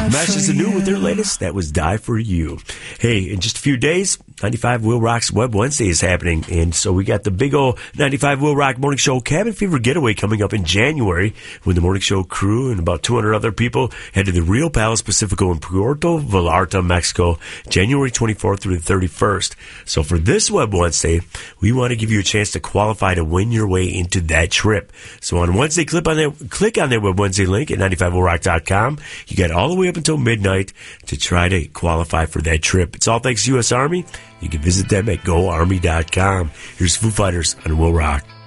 Smash is new with their latest. That was Die For You. Hey, in just a few days, 95 Will Rock's Web Wednesday is happening. And so we got the big old 95 Will Rock Morning Show Cabin Fever Getaway coming up in January when the Morning Show crew and about 200 other people head to the Rio Palace Pacifico in Puerto Vallarta, Mexico, January 24th through the 31st. So for this Web Wednesday, we want to give you a chance to qualify to win your way into that trip. So on Wednesday, click on that Web Wednesday link at 95willrock.com. You got all the way up until midnight to try to qualify for that trip. It's all thanks to U.S. Army. You can visit them at goarmy.com. Here's Foo Fighters on Will Rock.